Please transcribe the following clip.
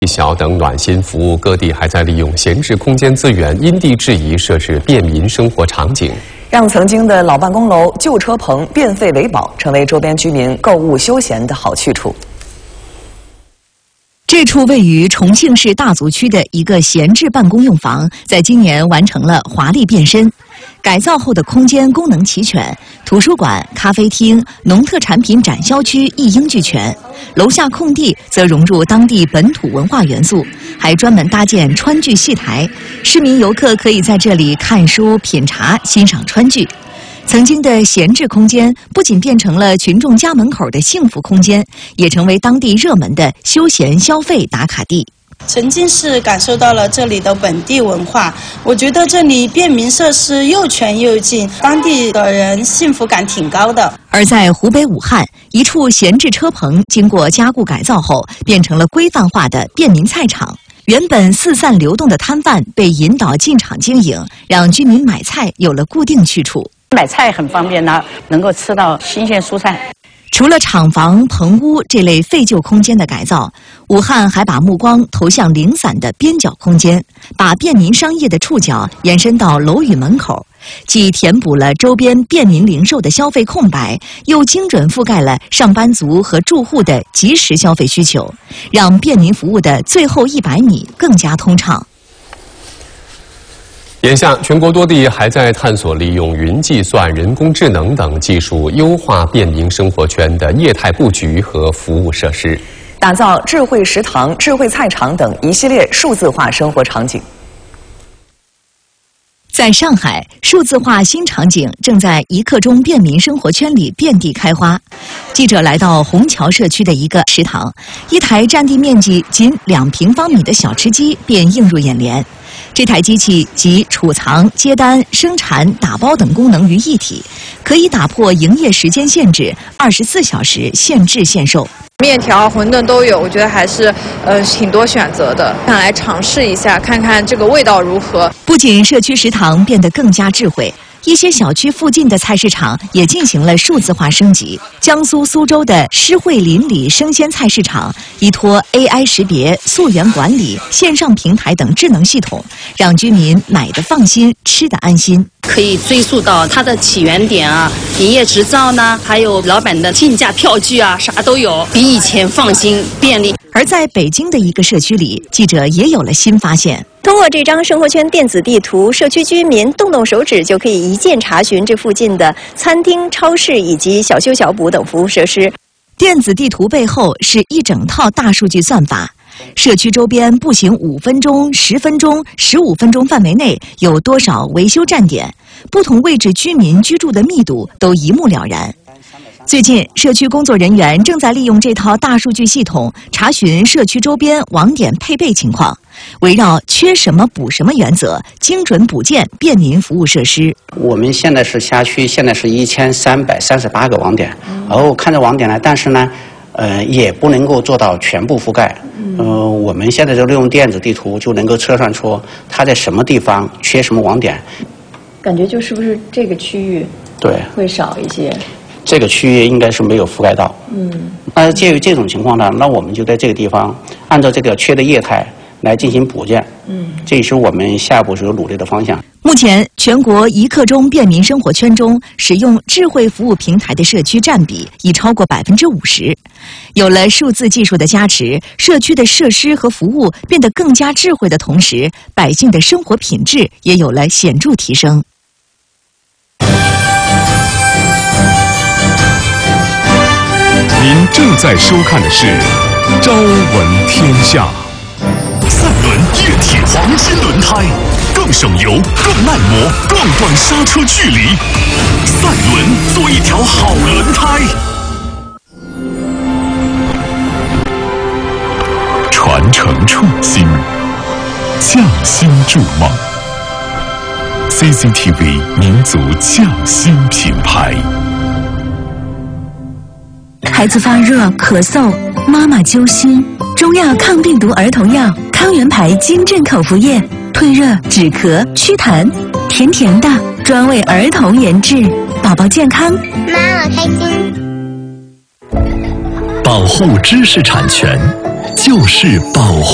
小等暖心服务，各地还在利用闲置空间资源，因地制宜设置便民生活场景， 让曾经的老办公楼、旧车棚变废为宝，成为周边居民购物休闲的好去处。 这处位于重庆市大足区的一个闲置办公用房，在今年完成了华丽变身。改造后的空间功能齐全，图书馆、咖啡厅、农特产品展销区一应俱全。楼下空地则融入当地本土文化元素，还专门搭建川剧戏台，市民游客可以在这里看书、品茶、欣赏川剧。曾经的闲置空间不仅变成了群众家门口的幸福空间，也成为当地热门的休闲消费打卡地。 沉浸式感受到了这里的本地文化，我觉得这里便民设施又全又近，当地的人幸福感挺高的。 而在湖北武汉，一处闲置车棚经过加固改造后，变成了规范化的便民菜场。原本四散流动的摊贩被引导进场经营，让居民买菜有了固定去处。 买菜很方便呢，能够吃到新鲜蔬菜。 除了厂房、棚屋这类废旧空间的改造，武汉还把目光投向零散的边角空间，把便民商业的触角延伸到楼宇门口，既填补了周边便民零售的消费空白，又精准覆盖了上班族和住户的即时消费需求，让便民服务的最后100米更加通畅。 眼下，全国多地还在探索利用云计算、人工智能等技术，优化便民生活圈的业态布局和服务设施， 打造智慧食堂、智慧菜场等一系列数字化生活场景。 在上海，数字化新场景正在一刻钟便民生活圈里遍地开花。记者来到虹桥社区的一个食堂，一台占地面积仅2平方米的小吃机便映入眼帘。这台机器集储藏、接单、生产、打包等功能于一体，可以打破营业时间限制，24小时现制现售。 面条、馄饨都有，我觉得还是挺多选择的，想来尝试一下，看看这个味道如何。 不仅社区食堂变得更加智慧，一些小区附近的菜市场也进行了数字化升级。江苏苏州的施惠邻里生鲜菜市场依托 AI 识别、溯源管理、线上平台等智能系统，让居民买得放心，吃得安心。 可以追溯到它的起源点啊，营业执照呢，还有老板的进价票据啊，啥都有，比以前放心便利。 而在北京的一个社区里，记者也有了新发现。 通过这张生活圈电子地图，社区居民动动手指就可以一键查询这附近的餐厅、超市以及小修小补等服务设施。 电子地图背后是一整套大数据算法。社区周边步行5分钟、10分钟、15分钟范围内有多少维修站点，不同位置居民居住的密度都一目了然。最近，社区工作人员正在利用这套大数据系统查询社区周边网点配备情况，围绕缺什么补什么原则，精准补建便民服务设施。 我们现在是辖区，现在是1338个网点，然后看着网点呢，但是呢，也不能够做到全部覆盖。我们现在就利用电子地图就能够测算出它在什么地方缺什么网点。 感觉就是不是这个区域对会少一些？ 这个区域应该是没有覆盖到。那介于这种情况呢，那我们就在这个地方按照这个缺的业态来进行补建。这也是我们下一步所努力的方向。 目前，全国一刻钟便民生活圈中使用智慧服务平台的社区占比已超过50%。有了数字技术的加持，社区的设施和服务变得更加智慧的同时，百姓的生活品质也有了显著提升。 您正在收看的是《朝闻天下》。赛伦液体黄金轮胎，更省油、更耐磨、更短刹车距离。赛伦，做一条好轮胎。传承创新，匠心筑梦。CCTV 民族匠心品牌。 孩子发热、咳嗽，妈妈揪心。中药抗病毒儿童药康源牌金镇口服液，退热、止咳、祛痰，甜甜的，专为儿童研制，宝宝健康， 妈妈开心。 保护知识产权，就是保护